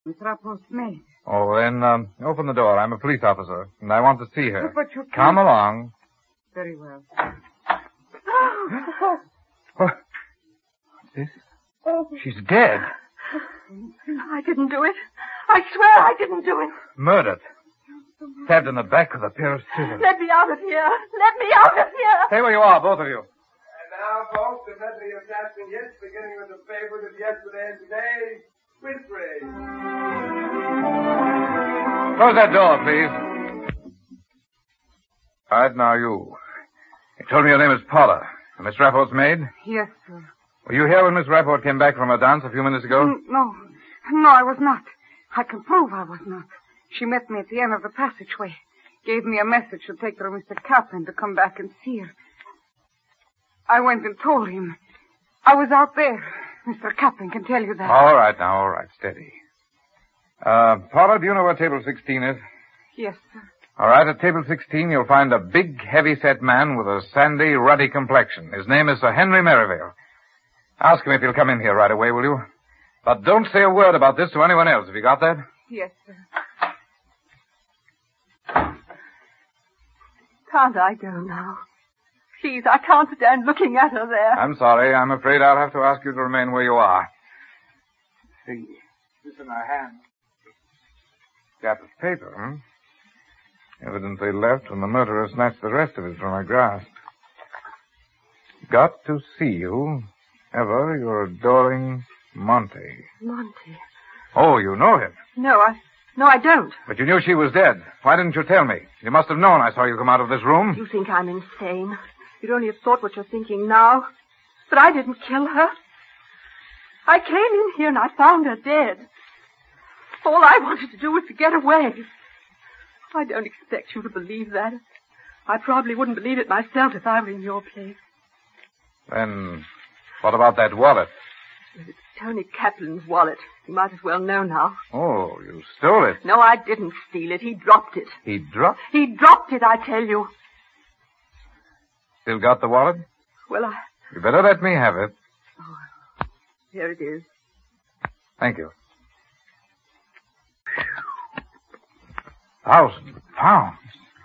Miss Rappel's maid. Oh, then, open the door. I'm a police officer, and I want to see her. But you can't. Come along. Very well. What? This? She's dead. I didn't do it. I swear I didn't do it. Murdered. Stabbed in the back with a pair of scissors. Let me out of here. Let me out of here. Stay where you are, both of you. And now, folks, the medley of dancing hits, beginning with the favorite of yesterday and today, Winfrey. Close that door, please. All right, now you. You told me your name is Paula. Miss Rapport's maid? Yes, sir. Were you here when Miss Rapport came back from her dance a few minutes ago? No, I was not. I can prove I was not. She met me at the end of the passageway. Gave me a message to take her to Mr. Kaplan to come back and see her. I went and told him. I was out there. Mr. Kaplan can tell you that. All right, now, all right. Steady. Paula, do you know where table 16 is? Yes, sir. All right, at table 16, you'll find a big, heavy-set man with a sandy, ruddy complexion. His name is Sir Henry Merivale. Ask him if he'll come in here right away, will you? But don't say a word about this to anyone else. Have you got that? Yes, sir. Can't I go now? Please, I can't stand looking at her there. I'm sorry. I'm afraid I'll have to ask you to remain where you are. See, this in our hand. Scrap of paper, Evidently left when the murderer snatched the rest of it from her grasp. Got to see you. Ever your adoring Monty. Monty? Oh, you know him. No, I don't. But you knew she was dead. Why didn't you tell me? You must have known I saw you come out of this room. You think I'm insane. You'd only have thought what you're thinking now. But I didn't kill her. I came in here and I found her dead. All I wanted to do was to get away. I don't expect you to believe that. I probably wouldn't believe it myself if I were in your place. Then, what about that wallet? It's Tony Kaplan's wallet. You might as well know now. Oh, you stole it. No, I didn't steal it. He dropped it. He dropped? He dropped it, I tell you. Still got the wallet? Well, You better let me have it. Oh, here it is. Thank you. 1,000 pounds.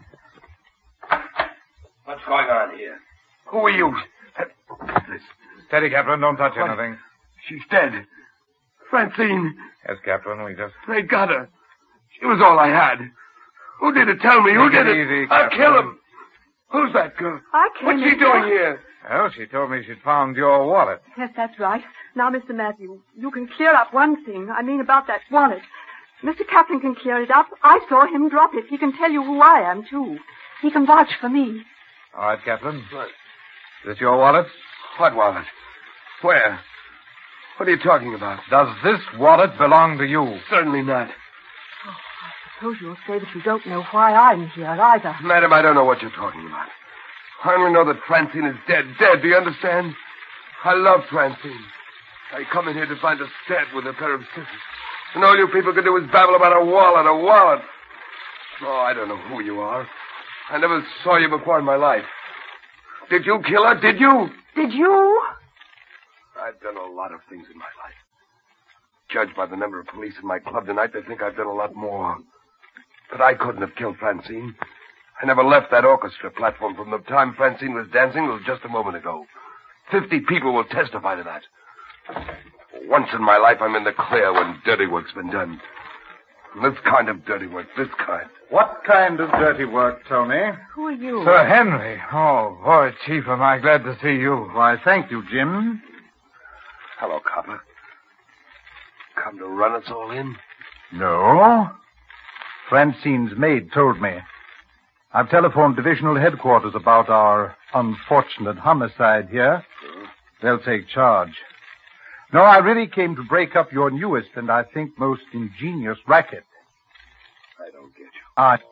What's going on here? Who are you? Steady, Kaplan. Don't touch anything. She's dead. Francine. Yes, Kaplan. We just... They got her. She was all I had. Who did it? Tell me. Who did it? Easy, I'll Kaplan. kill him. Who's that girl? I came What's she in doing here. here? Well, she told me she'd found your wallet. Yes, that's right. Now, Mr. Matthew, you can clear up one thing. I mean about that wallet. Mr. Kaplan can clear it up. I saw him drop it. He can tell you who I am, too. He can vouch for me. All right, Kaplan. What? Is this your wallet? What wallet? Where? What are you talking about? Does this wallet belong to you? Certainly not. Oh, I suppose you'll say that you don't know why I'm here either. Madam, I don't know what you're talking about. I only know that Francine is dead. Dead, do you understand? I love Francine. I come in here to find her stabbed with a pair of scissors. And all you people can do is babble about a wallet, a wallet. Oh, I don't know who you are. I never saw you before in my life. Did you kill her? Did you? Did you? I've done a lot of things in my life. Judged by the number of police in my club tonight, they think I've done a lot more. But I couldn't have killed Francine. I never left that orchestra platform from the time Francine was dancing till just a moment ago. 50 people will testify to that. Once in my life, I'm in the clear when dirty work's been done. This kind of dirty work, this kind. What kind of dirty work, Tony? Who are you? Sir Henry. Oh, boy, Chief, am I glad to see you. Why, thank you, Jim. Hello, copper. Come to run us all in? No. Francine's maid told me. I've telephoned divisional headquarters about our unfortunate homicide here. They'll take charge. No, I really came to break up your newest and I think most ingenious racket. I don't get you.